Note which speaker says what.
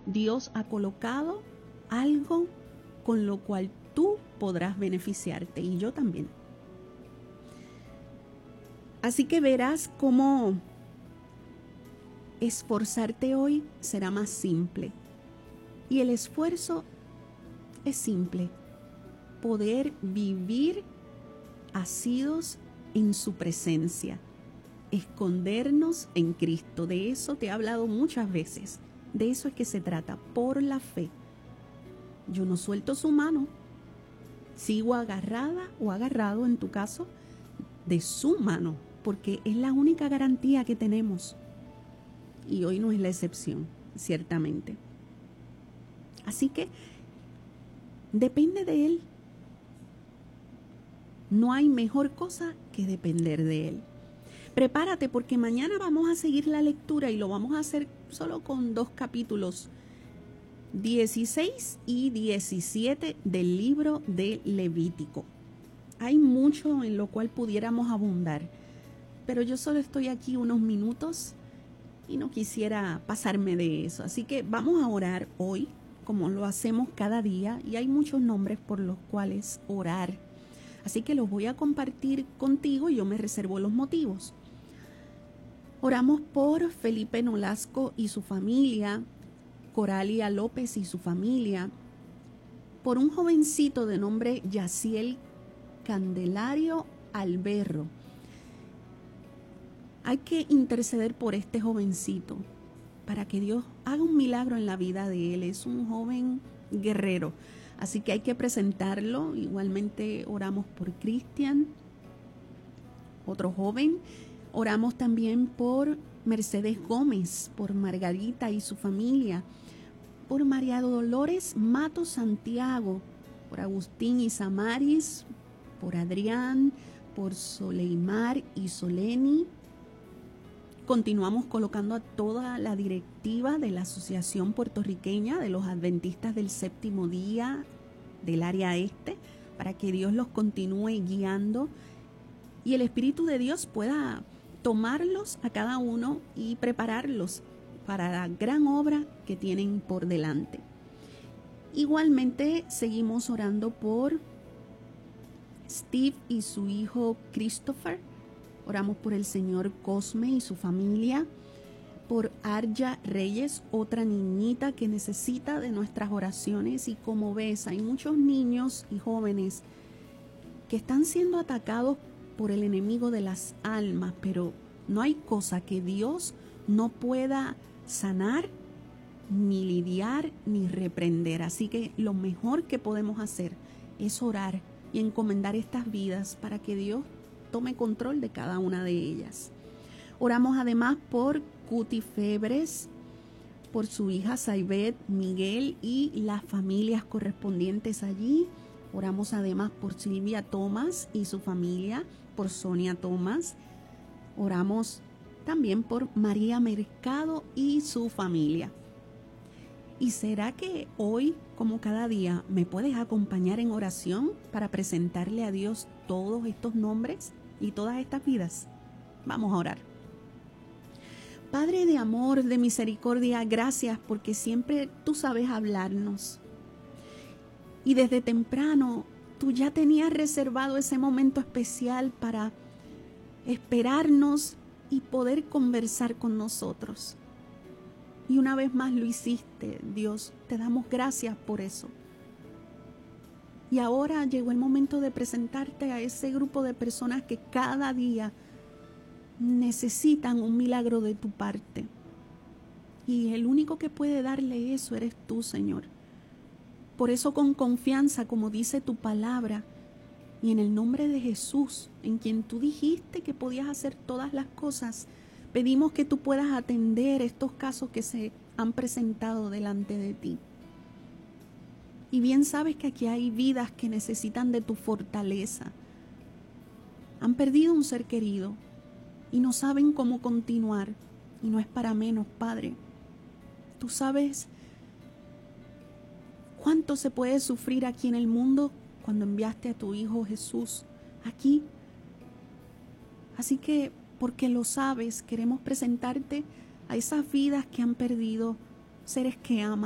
Speaker 1: Dios ha colocado algo con lo cual tú podrás beneficiarte y yo también. Así que verás cómo esforzarte hoy será más simple. Y el esfuerzo es simple: poder vivir asidos en su presencia, escondernos en Cristo. De eso te he hablado muchas veces. De eso es que se trata, por la fe. Yo no suelto su mano, sigo agarrada o agarrado en tu caso de su mano, porque es la única garantía que tenemos. Y hoy no es la excepción, ciertamente. Así que depende de Él. No hay mejor cosa que depender de Él. Prepárate porque mañana vamos a seguir la lectura y lo vamos a hacer solo con 2 capítulos, 16 y 17 del libro de Levítico. Hay mucho en lo cual pudiéramos abundar, pero yo solo estoy aquí unos minutos y no quisiera pasarme de eso. Así que vamos a orar hoy, como lo hacemos cada día, y hay muchos nombres por los cuales orar. Así que los voy a compartir contigo y yo me reservo los motivos. Oramos por Felipe Nolasco y su familia, Coralia López y su familia, por un jovencito de nombre Yaciel Candelario Alberro. Hay que interceder por este jovencito para que Dios haga un milagro en la vida de él. Es un joven guerrero, así que hay que presentarlo. Igualmente oramos por Cristian, otro joven. Oramos también por Mercedes Gómez, por Margarita y su familia, por María Dolores Mato Santiago, por Agustín y Samaris, por Adrián, por Soleimar y Soleni. Continuamos colocando a toda la directiva de la Asociación Puertorriqueña de los Adventistas del Séptimo Día del área este, para que Dios los continúe guiando y el Espíritu de Dios pueda tomarlos a cada uno y prepararlos para la gran obra que tienen por delante. Igualmente seguimos orando por Steve y su hijo Christopher. Oramos por el señor Cosme y su familia, por Arya Reyes, otra niñita que necesita de nuestras oraciones. Y como ves, hay muchos niños y jóvenes que están siendo atacados por el enemigo de las almas, pero no hay cosa que Dios no pueda sanar, ni lidiar, ni reprender. Así que lo mejor que podemos hacer es orar y encomendar estas vidas para que Dios tome control de cada una de ellas. Oramos además por Cuti Febres, por su hija Saibet, Miguel y las familias correspondientes allí. Oramos además por Silvia Tomás y su familia, por Sonia Tomás. Oramos también por María Mercado y su familia. ¿Y será que hoy, como cada día, me puedes acompañar en oración para presentarle a Dios todos estos nombres y todas estas vidas? Vamos a orar. Padre de amor, de misericordia, gracias porque siempre tú sabes hablarnos. Y desde temprano tú ya tenías reservado ese momento especial para esperarnos y poder conversar con nosotros. Y una vez más lo hiciste, Dios. Te damos gracias por eso. Y ahora llegó el momento de presentarte a ese grupo de personas que cada día necesitan un milagro de tu parte. Y el único que puede darle eso eres tú, Señor. Por eso con confianza, como dice tu palabra, y en el nombre de Jesús, en quien tú dijiste que podías hacer todas las cosas, pedimos que tú puedas atender estos casos que se han presentado delante de ti. Y bien sabes que aquí hay vidas que necesitan de tu fortaleza. Han perdido un ser querido y no saben cómo continuar. Y no es para menos, Padre. Tú sabes cuánto se puede sufrir aquí en el mundo cuando enviaste a tu Hijo Jesús aquí. Así que, porque lo sabes, queremos presentarte a esas vidas que han perdido seres que aman.